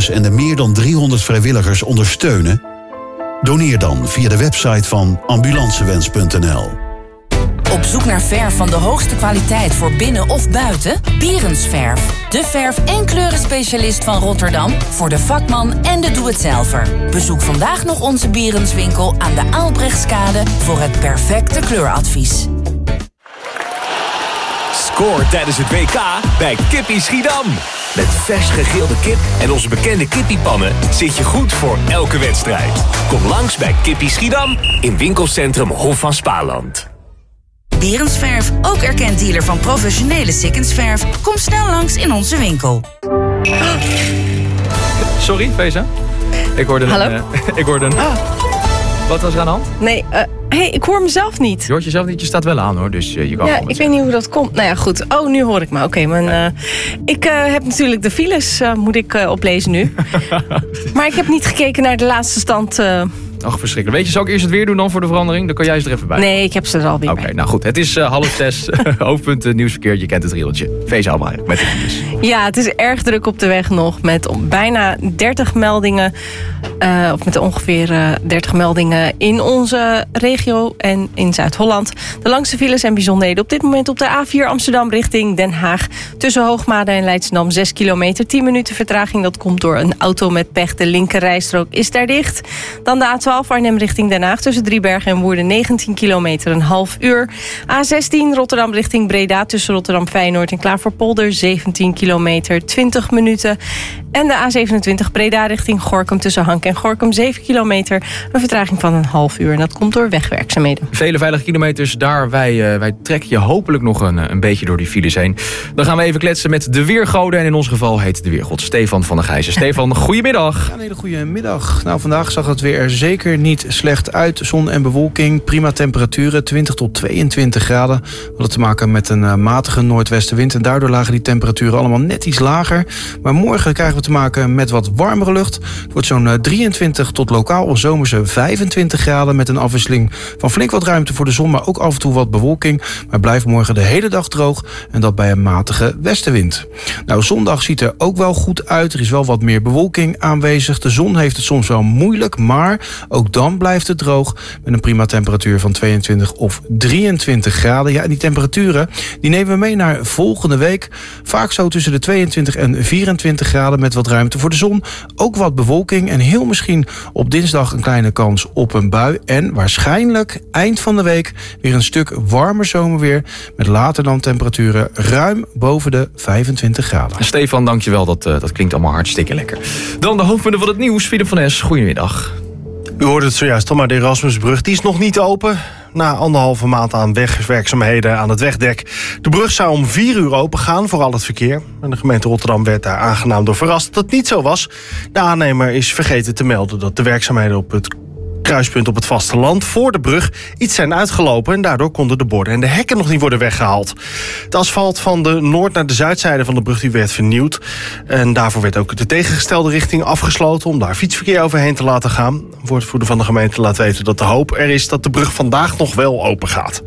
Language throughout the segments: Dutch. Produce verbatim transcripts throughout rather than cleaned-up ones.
en de meer dan driehonderd vrijwilligers ondersteunen? Doneer dan via de website van ambulancewens punt n l. Op zoek naar verf van de hoogste kwaliteit voor binnen of buiten? Bierensverf. De verf- en kleurenspecialist van Rotterdam voor de vakman en de doe-het-zelver. Bezoek vandaag nog onze Bierenswinkel aan de Aalbrechtskade voor het perfecte kleuradvies. Scoor tijdens het W K bij Kippie Schiedam. Met vers gegrilde kip en onze bekende kippiepannen zit je goed voor elke wedstrijd. Kom langs bij Kippie Schiedam in winkelcentrum Hof van Spaarland. Bierensverf, ook erkend dealer van professionele Sikkensverf. Kom snel langs in onze winkel. Sorry, Feza. Ik hoorde een... Hallo? Uh, ik hoorde een... Ah. Wat was er aan de hand? Nee, uh, hey, ik hoor mezelf niet. Je hoort jezelf niet, je staat wel aan hoor, dus uh, je kan... Ja, ik weet niet hoe dat komt. Nou ja, goed. Oh, nu hoor ik me. Oké, okay, uh, ik uh, heb natuurlijk de files, uh, moet ik uh, oplezen nu. Maar ik heb niet gekeken naar de laatste stand... Uh, Ach, verschrikkelijk. Weet je, zal ik eerst het weer doen dan voor de verandering? Dan kan jij ze er even bij. Nee, ik heb ze er al weer Oké, okay, nou goed. Het is uh, half zes. Hoofdpunt uh, nieuwsverkeer. Je kent het rieltje. Vees allemaal met de files. Ja, het is erg druk op de weg nog. Met bijna dertig meldingen. Uh, of met ongeveer uh, dertig meldingen in onze regio en in Zuid-Holland. De langste files en bijzonderheden op dit moment op de A vier Amsterdam richting Den Haag. Tussen Hoogmade en Leidschendam zes kilometer. tien minuten vertraging. Dat komt door een auto met pech. De linkerrijstrook is daar dicht. Dan de A twaalf Arnhem richting Den Haag. Tussen Driebergen en Woerden negentien kilometer, een half uur. A zestien Rotterdam richting Breda. Tussen Rotterdam Feyenoord en Klaverpolder zeventien kilometer, twintig minuten. En de A zevenentwintig Breda richting Gorinchem. Tussen Hank en Gorinchem zeven kilometer. Een vertraging van een half uur. En dat komt door wegwerkzaamheden. Vele veilige kilometers daar. Wij, uh, wij trekken je hopelijk nog een, een beetje door die files heen. Dan gaan we even kletsen met de weergoden. En in ons geval heet de weergod Stefan van der Gijzen. Stefan, goedemiddag. Ja, een hele goede middag. Nou, vandaag zag het weer er zeker niet slecht uit. Zon en bewolking, prima temperaturen, twintig tot tweeëntwintig graden. We hadden te maken met een uh, matige noordwestenwind. En daardoor lagen die temperaturen allemaal net iets lager. Maar morgen krijgen we te maken met wat warmere lucht. Het wordt zo'n uh, drieëntwintig tot lokaal zomerse vijfentwintig graden... met een afwisseling van flink wat ruimte voor de zon... maar ook af en toe wat bewolking. Maar blijft morgen de hele dag droog en dat bij een matige westenwind. Nou, zondag ziet er ook wel goed uit. Er is wel wat meer bewolking aanwezig. De zon heeft het soms wel moeilijk, maar ook dan blijft het droog... met een prima temperatuur van tweeëntwintig of drieëntwintig graden. Ja, en die temperaturen die nemen we mee naar volgende week. Vaak zo tussen de tweeëntwintig en vierentwintig graden... met wat ruimte voor de zon. Ook wat bewolking en heel misschien op dinsdag een kleine kans op een bui. En waarschijnlijk eind van de week weer een stuk warmer zomerweer... met later dan temperaturen ruim boven de vijfentwintig graden. Stefan, dankjewel. Dat, uh, dat klinkt allemaal hartstikke lekker. Dan de hoofdpunten van het nieuws. Philip van Es, goedemiddag. U hoorde het zojuist al, maar de Erasmusbrug die is nog niet open. Na anderhalve maand aan wegwerkzaamheden aan het wegdek. De brug zou om vier uur open gaan voor al het verkeer. En de gemeente Rotterdam werd daar aangenaam door verrast dat het niet zo was. De aannemer is vergeten te melden dat de werkzaamheden op het kruispunt op het vasteland voor de brug iets zijn uitgelopen... en daardoor konden de borden en de hekken nog niet worden weggehaald. Het asfalt van de noord- naar de zuidzijde van de brug die werd vernieuwd. En daarvoor werd ook de tegengestelde richting afgesloten... om daar fietsverkeer overheen te laten gaan. De woordvoerder van de gemeente laat weten dat de hoop er is... dat de brug vandaag nog wel open gaat.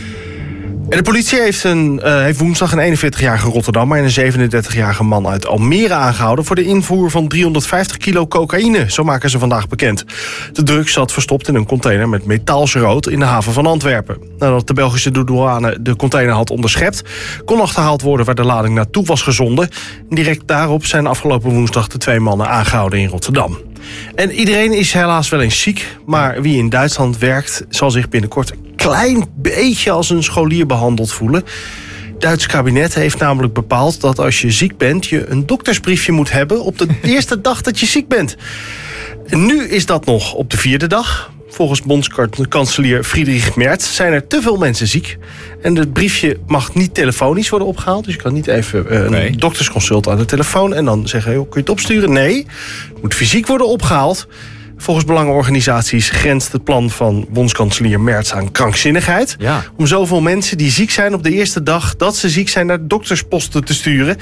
En de politie heeft, een, uh, heeft woensdag een eenenveertigjarige Rotterdammer... en een zevenendertigjarige man uit Almere aangehouden... voor de invoer van driehonderdvijftig kilo cocaïne. Zo maken ze vandaag bekend. De drugs zat verstopt in een container met metaalschroot... in de haven van Antwerpen. Nadat de Belgische douane de container had onderschept... kon achterhaald worden waar de lading naartoe was gezonden. En direct daarop zijn afgelopen woensdag de twee mannen aangehouden in Rotterdam. En iedereen is helaas wel eens ziek... maar wie in Duitsland werkt zal zich binnenkort een klein beetje als een scholier behandeld voelen. Het Duitse kabinet heeft namelijk bepaald dat als je ziek bent... je een doktersbriefje moet hebben op de eerste dag dat je ziek bent. En nu is dat nog op de vierde dag. Volgens bondskanselier Friedrich Merz zijn er te veel mensen ziek. En het briefje mag niet telefonisch worden opgehaald. Dus je kan niet even uh, een nee. doktersconsult aan de telefoon... en dan zeggen, joh, kun je het opsturen? Nee, het moet fysiek worden opgehaald. Volgens belangenorganisaties grenst het plan van bondskanselier Merz aan krankzinnigheid. Ja. Om zoveel mensen die ziek zijn op de eerste dag... dat ze ziek zijn naar doktersposten te sturen...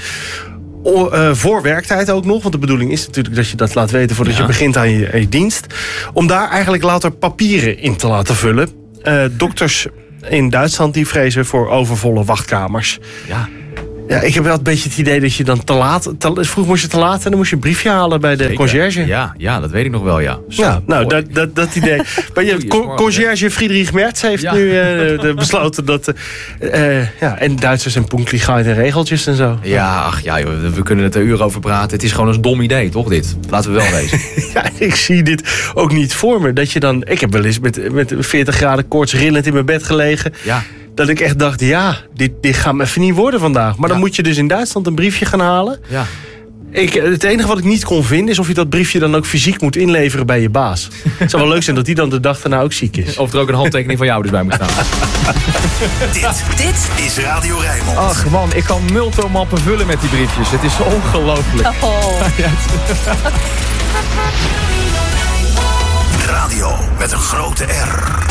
O, uh, voor werktijd ook nog. Want de bedoeling is natuurlijk dat je dat laat weten... voordat ja. je begint aan je, aan je dienst. Om daar eigenlijk later papieren in te laten vullen. Uh, dokters in Duitsland die vrezen voor overvolle wachtkamers. Ja. Ja, ik heb wel een beetje het idee dat je dan te laat... Te, vroeg moest je te laat en dan moest je een briefje halen bij de Zeker. conciërge. Ja, ja, dat weet ik nog wel, ja. Zo, ja nou, dat, dat, dat idee. Maar je, co- conciërge Friedrich Merz heeft ja. nu uh, de, besloten dat... Uh, ja, en Duitsers en Punktlichkeit en regeltjes en zo. Ja, ach ja, joh, we kunnen het er uren over praten. Het is gewoon een dom idee, toch dit? Laten we wel wezen. Ja, ik zie dit ook niet voor me. Dat je dan... Ik heb wel eens met, met veertig graden koorts rillend in mijn bed gelegen... Ja. Dat ik echt dacht, ja, dit, dit gaat me even niet worden vandaag. Maar ja. dan moet je dus in Duitsland een briefje gaan halen. Ja. Ik, het enige wat ik niet kon vinden is of je dat briefje dan ook fysiek moet inleveren bij je baas. Het zou wel leuk zijn dat die dan de dag daarna ook ziek is. Of er ook een handtekening van jou dus bij moet staan. dit, dit is Radio Rijnmond. Ach man, ik kan multomappen vullen met die briefjes. Het is ongelooflijk. Oh. Radio met een grote R.